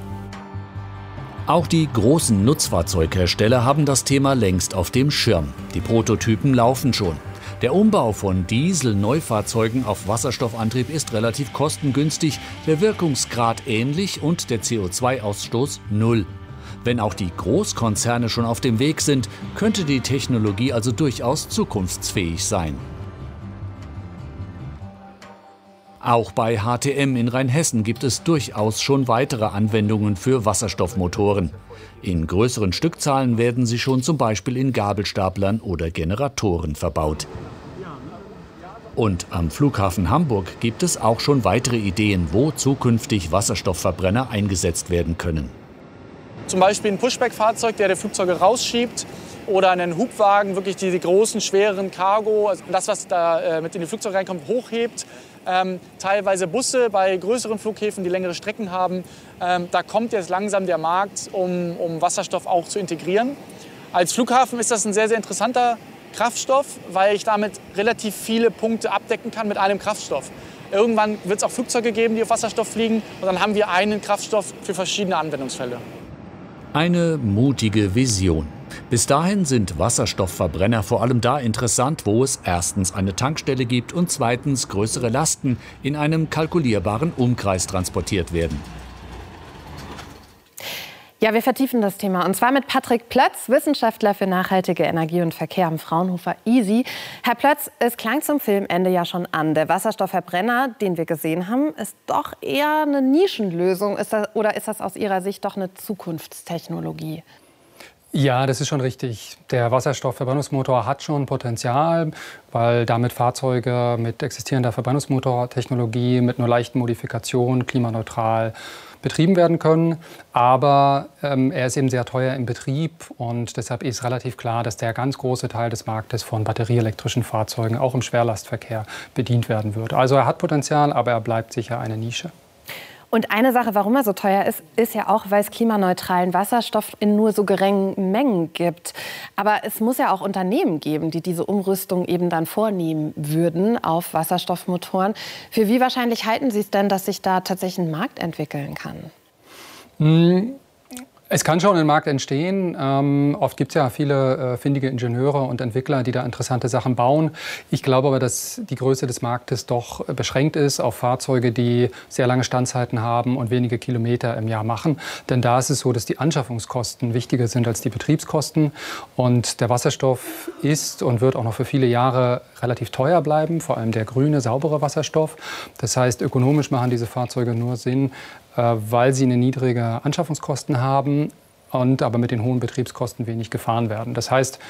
Auch die großen Nutzfahrzeughersteller haben das Thema längst auf dem Schirm. Die Prototypen laufen schon. Der Umbau von Diesel-Neufahrzeugen auf Wasserstoffantrieb ist relativ kostengünstig, der Wirkungsgrad ähnlich und der CO2-Ausstoß 0. Wenn auch die Großkonzerne schon auf dem Weg sind, könnte die Technologie also durchaus zukunftsfähig sein. Auch bei HTM in Rheinhessen gibt es durchaus schon weitere Anwendungen für Wasserstoffmotoren. In größeren Stückzahlen werden sie schon zum Beispiel in Gabelstaplern oder Generatoren verbaut. Und am Flughafen Hamburg gibt es auch schon weitere Ideen, wo zukünftig Wasserstoffverbrenner eingesetzt werden können. Zum Beispiel ein Pushback-Fahrzeug, der Flugzeuge rausschiebt, oder einen Hubwagen, wirklich die großen, schweren Cargo, also das, was da mit in die Flugzeuge reinkommt, hochhebt. Teilweise Busse bei größeren Flughäfen, die längere Strecken haben. Da kommt jetzt langsam der Markt, um Wasserstoff auch zu integrieren. Als Flughafen ist das ein sehr, sehr interessanter Kraftstoff, weil ich damit relativ viele Punkte abdecken kann mit einem Kraftstoff. Irgendwann wird es auch Flugzeuge geben, die auf Wasserstoff fliegen, und dann haben wir einen Kraftstoff für verschiedene Anwendungsfälle. Eine mutige Vision. Bis dahin sind Wasserstoffverbrenner vor allem da interessant, wo es erstens eine Tankstelle gibt und zweitens größere Lasten in einem kalkulierbaren Umkreis transportiert werden. Ja, wir vertiefen das Thema, und zwar mit Patrick Plötz, Wissenschaftler für nachhaltige Energie und Verkehr am Fraunhofer ISI. Herr Plötz, es klang zum Filmende ja schon an. Der Wasserstoffverbrenner, den wir gesehen haben, ist doch eher eine Nischenlösung. Oder ist das aus Ihrer Sicht doch eine Zukunftstechnologie? Ja, das ist schon richtig. Der Wasserstoffverbrennungsmotor hat schon Potenzial, weil damit Fahrzeuge mit existierender Verbrennungsmotortechnologie, mit nur leichten Modifikationen, klimaneutral betrieben werden können. Aber er ist eben sehr teuer im Betrieb, und deshalb ist relativ klar, dass der ganz große Teil des Marktes von batterieelektrischen Fahrzeugen auch im Schwerlastverkehr bedient werden wird. Also er hat Potenzial, aber er bleibt sicher eine Nische. Und eine Sache, warum er so teuer ist, ist ja auch, weil es klimaneutralen Wasserstoff in nur so geringen Mengen gibt. Aber es muss ja auch Unternehmen geben, die diese Umrüstung eben dann vornehmen würden auf Wasserstoffmotoren. Für wie wahrscheinlich halten Sie es denn, dass sich da tatsächlich ein Markt entwickeln kann? Es kann schon ein Markt entstehen. Oft gibt es ja viele findige Ingenieure und Entwickler, die da interessante Sachen bauen. Ich glaube aber, dass die Größe des Marktes doch beschränkt ist auf Fahrzeuge, die sehr lange Standzeiten haben und wenige Kilometer im Jahr machen. Denn da ist es so, dass die Anschaffungskosten wichtiger sind als die Betriebskosten. Und der Wasserstoff ist und wird auch noch für viele Jahre relativ teuer bleiben, vor allem der grüne, saubere Wasserstoff. Das heißt, ökonomisch machen diese Fahrzeuge nur Sinn, weil sie eine niedrige Anschaffungskosten haben und aber mit den hohen Betriebskosten wenig gefahren werden. Das heißt,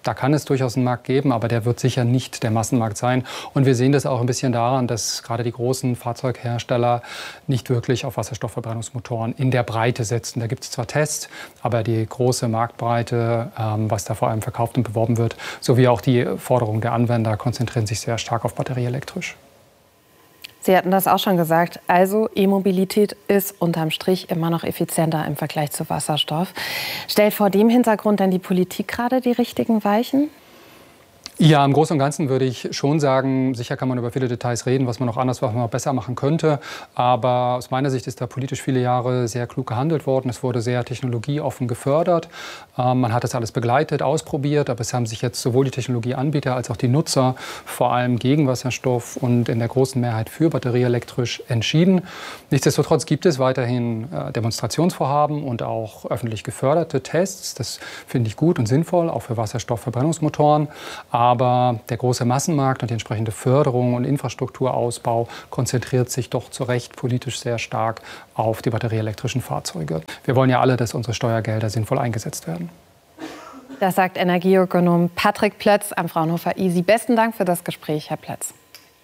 Da kann es durchaus einen Markt geben, aber der wird sicher nicht der Massenmarkt sein. Und wir sehen das auch ein bisschen daran, dass gerade die großen Fahrzeughersteller nicht wirklich auf Wasserstoffverbrennungsmotoren in der Breite setzen. Da gibt es zwar Tests, aber die große Marktbreite, was da vor allem verkauft und beworben wird, sowie auch die Forderungen der Anwender konzentrieren sich sehr stark auf batterieelektrisch. Sie hatten das auch schon gesagt. Also E-Mobilität ist unterm Strich immer noch effizienter im Vergleich zu Wasserstoff. Stellt vor dem Hintergrund denn die Politik gerade die richtigen Weichen? Ja, im Großen und Ganzen würde ich schon sagen, sicher kann man über viele Details reden, was man noch anders, was man noch besser machen könnte. Aber aus meiner Sicht ist da politisch viele Jahre sehr klug gehandelt worden. Es wurde sehr technologieoffen gefördert. Man hat das alles begleitet, ausprobiert. Aber es haben sich jetzt sowohl die Technologieanbieter als auch die Nutzer vor allem gegen Wasserstoff und in der großen Mehrheit für batterieelektrisch entschieden. Nichtsdestotrotz gibt es weiterhin Demonstrationsvorhaben und auch öffentlich geförderte Tests. Das finde ich gut und sinnvoll, auch für Wasserstoffverbrennungsmotoren. Aber der große Massenmarkt und die entsprechende Förderung und Infrastrukturausbau konzentriert sich doch zu Recht politisch sehr stark auf die batterieelektrischen Fahrzeuge. Wir wollen ja alle, dass unsere Steuergelder sinnvoll eingesetzt werden. Das sagt Energieökonom Patrick Plötz am Fraunhofer ISI. Besten Dank für das Gespräch, Herr Plötz.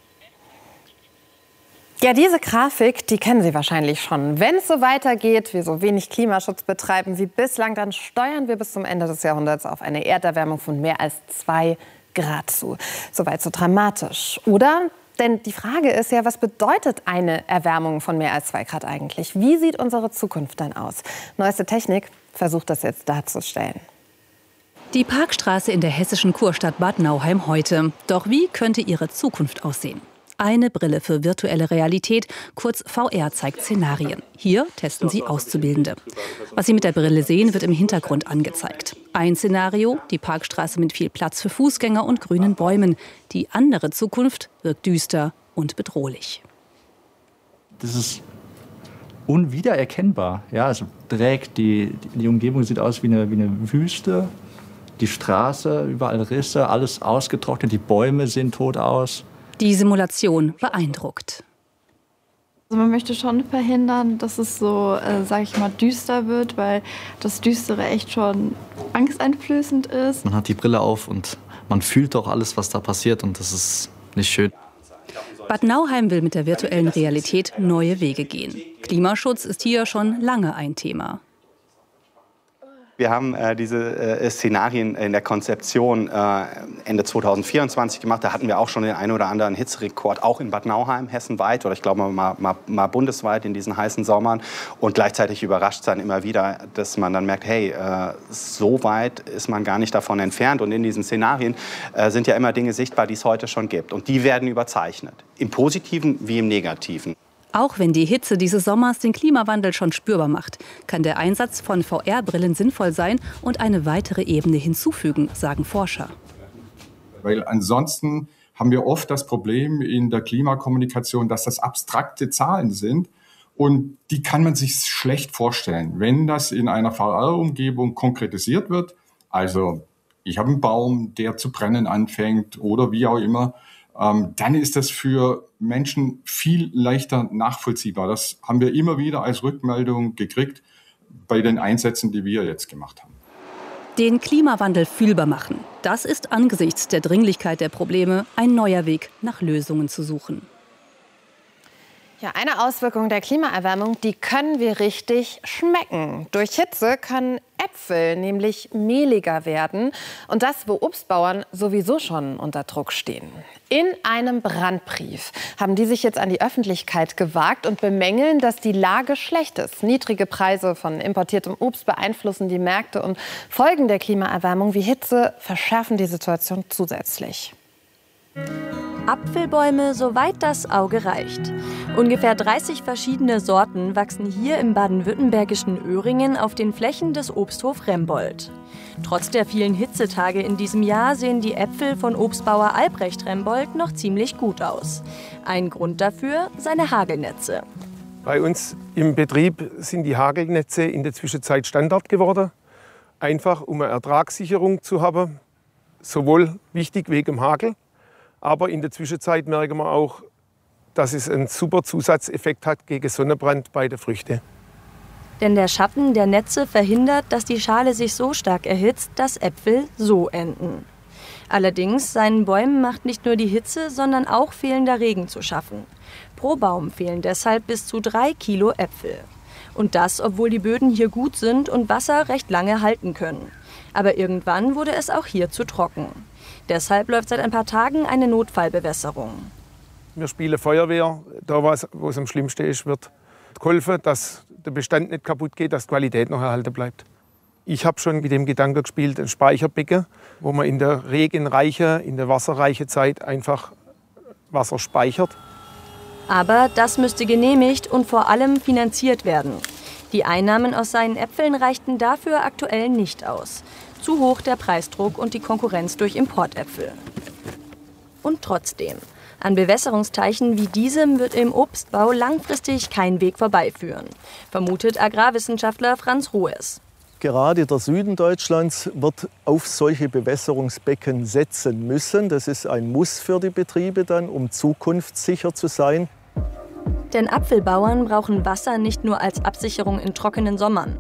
Ja, diese Grafik, die kennen Sie wahrscheinlich schon. Wenn es so weitergeht, wir so wenig Klimaschutz betreiben wie bislang, dann steuern wir bis zum Ende des Jahrhunderts auf eine Erderwärmung von mehr als 2 Grad zu. Soweit so dramatisch. Oder? Denn die Frage ist ja, was bedeutet eine Erwärmung von mehr als 2 Grad eigentlich? Wie sieht unsere Zukunft dann aus? Neueste Technik versucht das jetzt darzustellen. Die Parkstraße in der hessischen Kurstadt Bad Nauheim heute. Doch wie könnte ihre Zukunft aussehen? Eine Brille für virtuelle Realität, kurz VR, zeigt Szenarien. Hier testen sie Auszubildende. Was sie mit der Brille sehen, wird im Hintergrund angezeigt. Ein Szenario, die Parkstraße mit viel Platz für Fußgänger und grünen Bäumen. Die andere Zukunft wirkt düster und bedrohlich. Das ist unwiedererkennbar. Ja, also direkt, die Umgebung sieht aus wie eine Wüste. Die Straße, überall Risse, alles ausgetrocknet, die Bäume sehen tot aus. Die Simulation beeindruckt. Also man möchte schon verhindern, dass es so, sage ich mal, düster wird, weil das Düstere echt schon angsteinflößend ist. Man hat die Brille auf und man fühlt auch alles, was da passiert, und das ist nicht schön. Bad Nauheim will mit der virtuellen Realität neue Wege gehen. Klimaschutz ist hier schon lange ein Thema. Wir haben diese Szenarien in der Konzeption Ende 2024 gemacht. Da hatten wir auch schon den einen oder anderen Hitzerekord, auch in Bad Nauheim, hessenweit oder ich glaube mal bundesweit in diesen heißen Sommern. Und gleichzeitig überrascht es dann immer wieder, dass man dann merkt, hey, so weit ist man gar nicht davon entfernt. Und in diesen Szenarien sind ja immer Dinge sichtbar, die es heute schon gibt. Und die werden überzeichnet, im Positiven wie im Negativen. Auch wenn die Hitze dieses Sommers den Klimawandel schon spürbar macht, kann der Einsatz von VR-Brillen sinnvoll sein und eine weitere Ebene hinzufügen, sagen Forscher. Weil ansonsten haben wir oft das Problem in der Klimakommunikation, dass das abstrakte Zahlen sind und die kann man sich schlecht vorstellen. Wenn das in einer VR-Umgebung konkretisiert wird, also ich habe einen Baum, der zu brennen anfängt oder wie auch immer, dann ist das für Menschen viel leichter nachvollziehbar. Das haben wir immer wieder als Rückmeldung gekriegt bei den Einsätzen, die wir jetzt gemacht haben. Den Klimawandel fühlbar machen, das ist angesichts der Dringlichkeit der Probleme ein neuer Weg, nach Lösungen zu suchen. Ja, eine Auswirkung der Klimaerwärmung, die können wir richtig schmecken. Durch Hitze können Äpfel nämlich mehliger werden. Und das, wo Obstbauern sowieso schon unter Druck stehen. In einem Brandbrief haben die sich jetzt an die Öffentlichkeit gewagt und bemängeln, dass die Lage schlecht ist. Niedrige Preise von importiertem Obst beeinflussen die Märkte und Folgen der Klimaerwärmung wie Hitze verschärfen die Situation zusätzlich. Apfelbäume, soweit das Auge reicht. Ungefähr 30 verschiedene Sorten wachsen hier im baden-württembergischen Öhringen auf den Flächen des Obsthof Rembold. Trotz der vielen Hitzetage in diesem Jahr sehen die Äpfel von Obstbauer Albrecht Rembold noch ziemlich gut aus. Ein Grund dafür: seine Hagelnetze. Bei uns im Betrieb sind die Hagelnetze in der Zwischenzeit Standard geworden. Einfach um eine Ertragssicherung zu haben. Sowohl wichtig wegen dem Hagel, aber in der Zwischenzeit merken wir auch, dass es einen super Zusatzeffekt hat gegen Sonnenbrand bei den Früchten. Denn der Schatten der Netze verhindert, dass die Schale sich so stark erhitzt, dass Äpfel so enden. Allerdings, seinen Bäumen macht nicht nur die Hitze, sondern auch fehlender Regen zu schaffen. Pro Baum fehlen deshalb bis zu 3 Kilo Äpfel. Und das, obwohl die Böden hier gut sind und Wasser recht lange halten können. Aber irgendwann wurde es auch hier zu trocken. Deshalb läuft seit ein paar Tagen eine Notfallbewässerung. Wir spielen Feuerwehr. Da, wo es am schlimmsten ist, wird geholfen, dass der Bestand nicht kaputt geht, dass die Qualität noch erhalten bleibt. Ich habe schon mit dem Gedanken gespielt, ein Speicherbecken, wo man in der regenreichen, in der wasserreichen Zeit einfach Wasser speichert. Aber das müsste genehmigt und vor allem finanziert werden. Die Einnahmen aus seinen Äpfeln reichten dafür aktuell nicht aus. Zu hoch der Preisdruck und die Konkurrenz durch Importäpfel. Und trotzdem, an Bewässerungsteichen wie diesem wird im Obstbau langfristig kein Weg vorbeiführen, vermutet Agrarwissenschaftler Franz Rohes. Gerade der Süden Deutschlands wird auf solche Bewässerungsbecken setzen müssen. Das ist ein Muss für die Betriebe dann, um zukunftssicher zu sein. Denn Apfelbauern brauchen Wasser nicht nur als Absicherung in trockenen Sommern.